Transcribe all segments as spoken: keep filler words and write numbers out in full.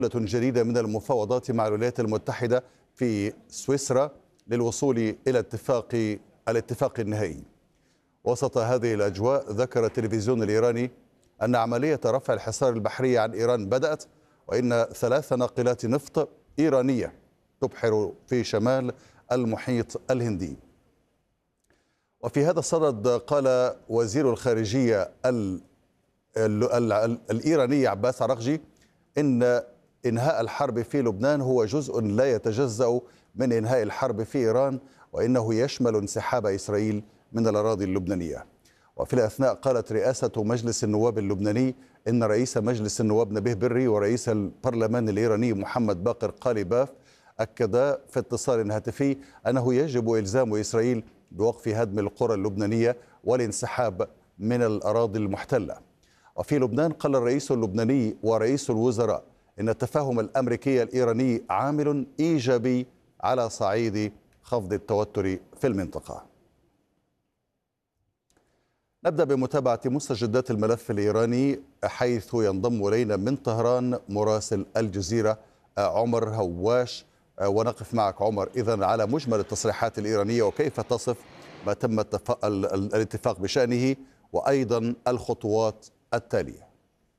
جديدة من المفاوضات مع الولايات المتحدة في سويسرا للوصول إلى اتفاق الاتفاق النهائي. وسط هذه الأجواء ذكر التلفزيون الإيراني أن عملية رفع الحصار البحري عن إيران بدأت، وإن ثلاث ناقلات نفط إيرانية تبحر في شمال المحيط الهندي. وفي هذا الصدد قال وزير الخارجية ال ال ال الإيراني عباس عراقجي إن إنهاء الحرب في لبنان هو جزء لا يتجزأ من إنهاء الحرب في إيران، وإنه يشمل انسحاب إسرائيل من الأراضي اللبنانية. وفي الأثناء قالت رئاسة مجلس النواب اللبناني إن رئيس مجلس النواب نبيه بري ورئيس البرلمان الإيراني محمد باقر قاليباف أكدا في اتصال هاتفي أنه يجب إلزام إسرائيل بوقف هدم القرى اللبنانية والانسحاب من الأراضي المحتلة. وفي لبنان قال الرئيس اللبناني ورئيس الوزراء إن التفاهم الأمريكي الإيراني عامل إيجابي على صعيد خفض التوتر في المنطقة. نبدأ بمتابعة مستجدات الملف الإيراني، حيث ينضم إلينا من طهران مراسل الجزيرة عمر هواش، ونقف معك عمر إذن على مجمل التصريحات الإيرانية وكيف تصف ما تم الاتفاق بشأنه وأيضا الخطوات التالية.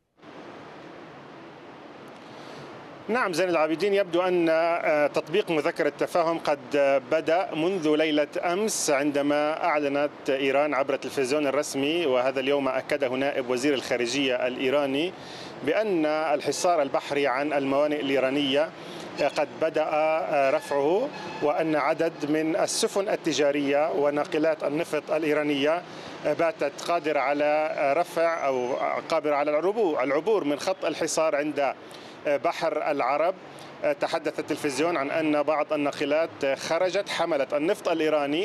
نعم زين العابدين، يبدو أن تطبيق مذكرة التفاهم قد بدأ منذ ليلة أمس عندما أعلنت إيران عبر التلفزيون الرسمي، وهذا اليوم أكده نائب وزير الخارجية الإيراني بأن الحصار البحري عن الموانئ الإيرانية قد بدأ رفعه، وأن عدد من السفن التجارية وناقلات النفط الإيرانية باتت قادرة على رفع أو قادرة على العبور من خط الحصار عند بحر العرب. تحدث التلفزيون عن أن بعض الناقلات خرجت حملت النفط الإيراني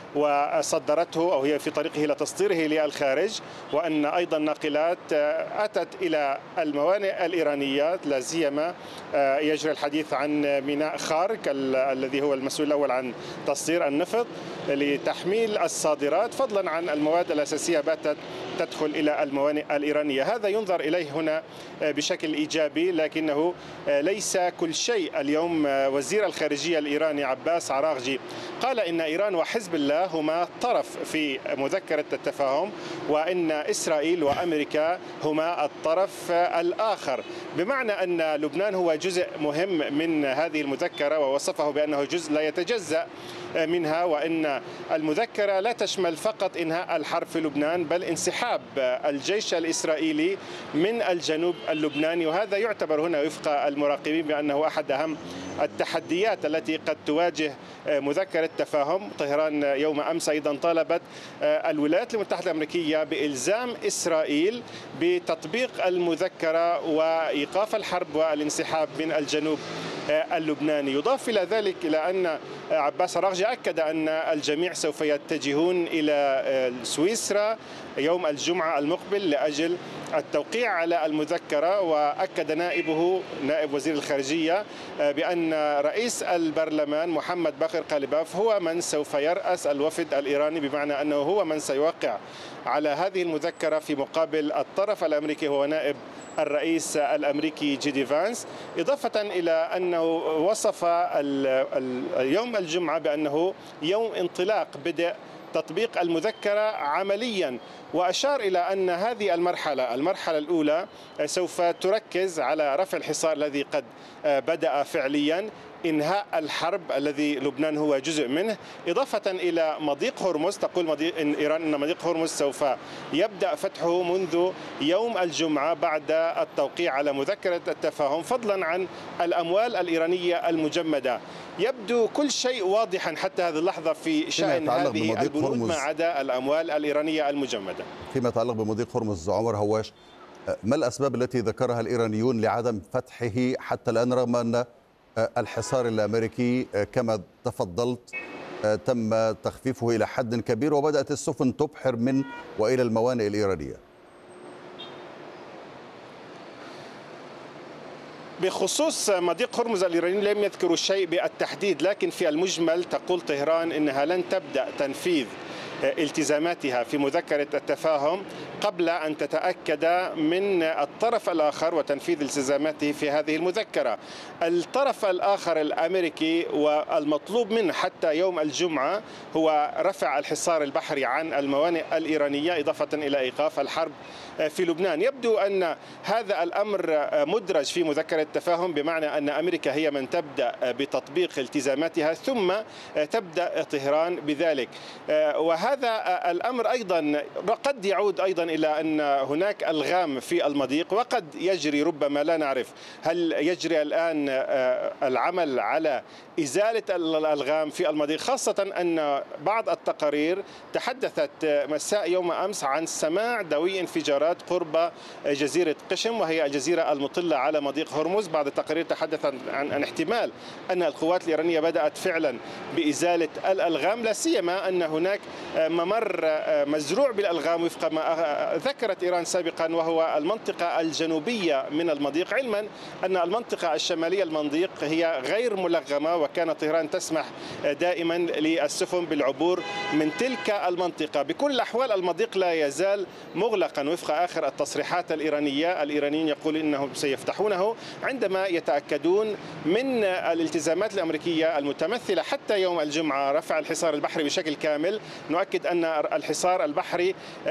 وصدرته أو هي في طريقه إلى تصديره للخارج، وأن أيضا ناقلات أتت إلى الموانئ الإيرانية، لا سيما يجري الحديث عن ميناء خارك الذي هو المسؤول الأول عن تصدير النفط لتحميل الصادرات، فضلا عن المواد الأساسية باتت تدخل إلى الموانئ الإيرانية. هذا ينظر إليه هنا بشكل إيجابي، لكنه ليس كل شيء. اليوم وزير الخارجية الإيراني عباس عراقجي قال إن إيران وحزب الله هما طرف في مذكرة التفاهم، وإن إسرائيل وأمريكا هما الطرف الآخر، بمعنى أن لبنان هو جزء مهم من هذه المذكرة، ووصفه بأنه جزء لا يتجزأ منها، وإن المذكرة لا تشمل فقط إنهاء الحرب في لبنان بل انسحاب الجيش الإسرائيلي من الجنوب اللبناني. وهذا يعتبر هنا وفق المراقبين بأنه أحد أهم التحديات التي قد تواجه مذكرة التفاهم. طهران يوم أمس أيضا طالبت الولايات المتحدة الأمريكية بإلزام إسرائيل بتطبيق المذكرة وإيقاف الحرب والانسحاب من الجنوب اللبناني. يضاف إلى ذلك إلى أن عباس عراقجي أكد أن الجميع سوف يتجهون إلى سويسرا يوم الجمعة المقبل لأجل التوقيع على المذكرة. وأكد نائبه نائب وزير الخارجية بأن رئيس البرلمان محمد باقر قاليباف هو من سوف يرأس الوفد الإيراني، بمعنى أنه هو من سيوقع على هذه المذكرة في مقابل الطرف الأمريكي هو نائب الرئيس الأمريكي جي دي فانس. إضافة إلى أنه وصف يوم الجمعة بأنه يوم انطلاق بدء تطبيق المذكرة عمليا، وأشار إلى أن هذه المرحلة المرحلة الأولى سوف تركز على رفع الحصار الذي قد بدأ فعليا، إنهاء الحرب الذي لبنان هو جزء منه، إضافة إلى مضيق هرمز. تقول مضيق إن إيران أن مضيق هرمز سوف يبدأ فتحه منذ يوم الجمعة بعد التوقيع على مذكرة التفاهم، فضلا عن الأموال الإيرانية المجمدة. يبدو كل شيء واضحا حتى هذه اللحظة في شأن هذه البنود ما عدا الأموال الإيرانية المجمدة. فيما يتعلق بمضيق هرمز عمر هواش، ما الأسباب التي ذكرها الإيرانيون لعدم فتحه حتى الآن، رغم أن الحصار الأمريكي كما تفضلت تم تخفيفه إلى حد كبير وبدأت السفن تبحر من وإلى الموانئ الإيرانية؟ بخصوص مضيق هرمز الإيراني لم يذكروا شيء بالتحديد، لكن في المجمل تقول طهران إنها لن تبدأ تنفيذ التزاماتها في مذكرة التفاهم قبل أن تتأكد من الطرف الآخر وتنفيذ التزاماته في هذه المذكرة. الطرف الآخر الأمريكي والمطلوب منه حتى يوم الجمعة هو رفع الحصار البحري عن الموانئ الإيرانية إضافة إلى إيقاف الحرب في لبنان. يبدو أن هذا الأمر مدرج في مذكرة التفاهم، بمعنى أن أمريكا هي من تبدأ بتطبيق التزاماتها ثم تبدأ طهران بذلك. وهذا الأمر أيضا قد يعود أيضا إلى أن هناك ألغام في المضيق، وقد يجري ربما لا نعرف هل يجري الآن العمل على إزالة الألغام في المضيق، خاصة أن بعض التقارير تحدثت مساء يوم أمس عن سماع دوي انفجارات قرب جزيرة قشم وهي الجزيرة المطلة على مضيق هرمز. بعض التقارير تحدثت عن, عن احتمال أن القوات الإيرانية بدأت فعلا بإزالة الألغام، لا سيما أن هناك ممر مزروع بالألغام وفق ما ذكرت إيران سابقا، وهو المنطقة الجنوبية من المضيق، علما أن المنطقة الشمالية المضيق هي غير ملغمة، وكان طهران تسمح دائما للسفن بالعبور من تلك المنطقة. بكل الأحوال المضيق لا يزال مغلقا وفق آخر التصريحات الإيرانية. الإيرانيين يقولون أنهم سيفتحونه عندما يتأكدون من الالتزامات الأمريكية المتمثلة حتى يوم الجمعة رفع الحصار البحري بشكل كامل. نؤكد أن الحصار البحري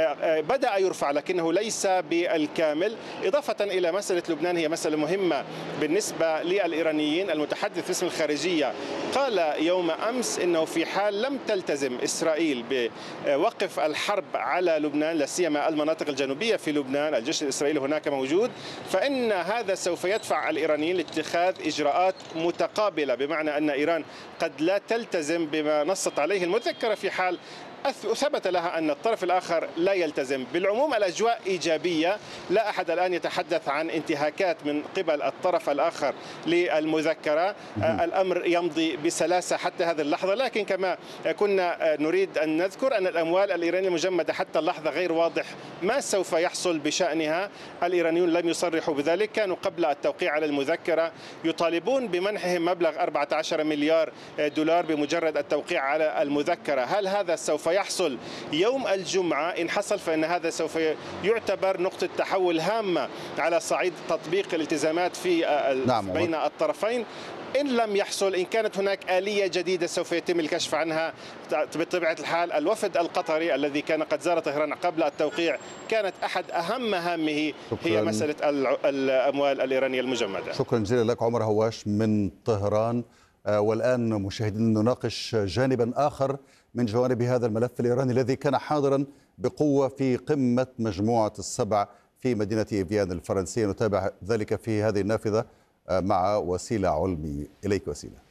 بدأ يرفع لكنه ليس بالكامل، إضافة إلى مسألة لبنان هي مسألة مهمة بالنسبة للإيرانيين. المتحدث باسم الخارجية قال يوم أمس أنه في حال لم تلتزم إسرائيل بوقف الحرب على لبنان، لا سيما المناطق الجنوبية في لبنان، الجيش الإسرائيلي هناك موجود، فإن هذا سوف يدفع الإيرانيين لاتخاذ إجراءات متقابلة، بمعنى أن إيران قد لا تلتزم بما نصت عليه المذكرة في حال ثبت لها أن الطرف الآخر لا يلتزم. بالعموم الأجواء إيجابية، لا أحد الآن يتحدث عن انتهاكات من قبل الطرف الآخر للمذكرة. الأمر يمضي بسلاسة حتى هذه اللحظة، لكن كما كنا نريد أن نذكر أن الأموال الإيرانية المجمدة حتى اللحظة غير واضح ما سوف يحصل بشأنها. الإيرانيون لم يصرحوا بذلك، كانوا قبل التوقيع على المذكرة يطالبون بمنحهم مبلغ أربعة عشر مليار دولار بمجرد التوقيع على المذكرة. هل هذا سوف يحصل يوم الجمعة؟ إن حصل فإن هذا سوف يعتبر نقطة تحول هامة على صعيد تطبيق الالتزامات في نعم بين الطرفين. إن لم يحصل، إن كانت هناك آلية جديدة سوف يتم الكشف عنها بطبيعة الحال. الوفد القطري الذي كان قد زار طهران قبل التوقيع كانت أحد أهم مهامه هي مسألة الأموال الإيرانية المجمدة. شكرا جزيلا لك عمر هواش من طهران. والآن مشاهدينا نناقش جانبا آخر من جوانب هذا الملف الإيراني الذي كان حاضرا بقوة في قمة مجموعة السبع في مدينة فيينا الفرنسية. نتابع ذلك في هذه النافذة مع وسيلة علمي. إليك وسيلة.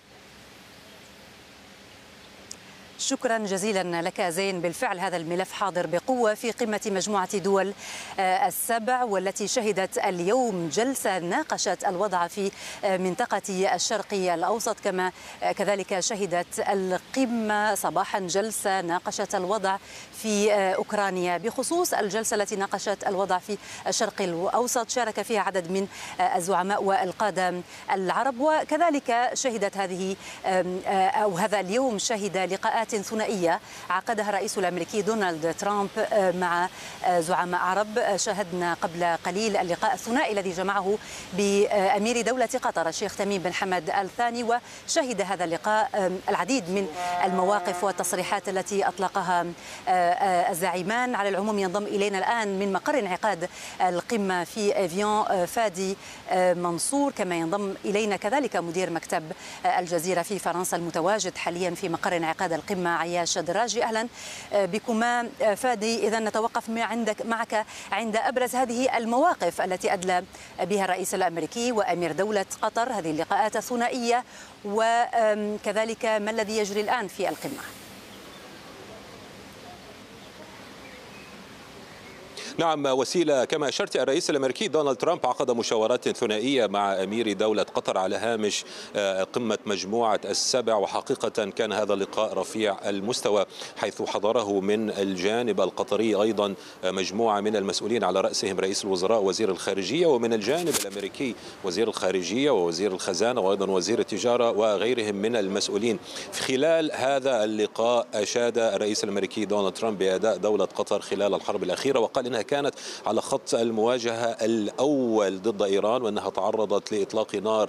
شكرا جزيلا لك زين. بالفعل هذا الملف حاضر بقوة في قمة مجموعة دول السبع، والتي شهدت اليوم جلسة ناقشت الوضع في منطقة الشرق الأوسط، كما كذلك شهدت القمة صباحا جلسة ناقشت الوضع في أوكرانيا. بخصوص الجلسة التي ناقشت الوضع في الشرق الأوسط شارك فيها عدد من الزعماء والقادة العرب، وكذلك شهدت هذه أو هذا اليوم شهد لقاءات ثنائية عقدها الرئيس الأمريكي دونالد ترامب مع زعماء عرب. شاهدنا قبل قليل اللقاء الثنائي الذي جمعه بأمير دولة قطر الشيخ تميم بن حمد آل ثاني، وشهد هذا اللقاء العديد من المواقف والتصريحات التي أطلقها الزعيمان. على العموم ينضم إلينا الآن من مقر انعقاد القمة في إيفيان فادي منصور، كما ينضم إلينا كذلك مدير مكتب الجزيرة في فرنسا المتواجد حاليا في مقر انعقاد القمة عياش دراجي. أهلا بكما فادي. إذا نتوقف عندك معك عند أبرز هذه المواقف التي أدلى بها الرئيس الأمريكي وأمير دولة قطر، هذه اللقاءات الثنائية، وكذلك ما الذي يجري الآن في القمة. نعم وسيلة، كما أشرت الرئيس الأمريكي دونالد ترامب عقد مشاورات ثنائية مع أمير دولة قطر على هامش قمة مجموعة السبع، وحقيقة كان هذا اللقاء رفيع المستوى حيث حضره من الجانب القطري أيضا مجموعة من المسؤولين على رأسهم رئيس الوزراء وزير الخارجية، ومن الجانب الأمريكي وزير الخارجية ووزير الخزانة وأيضا وزير التجارة وغيرهم من المسؤولين. في خلال هذا اللقاء أشاد الرئيس الأمريكي دونالد ترامب بأداء دولة قطر خلال الحرب الأخيرة، وقال إنها كانت على خط المواجهة الأول ضد إيران، وأنها تعرضت لإطلاق نار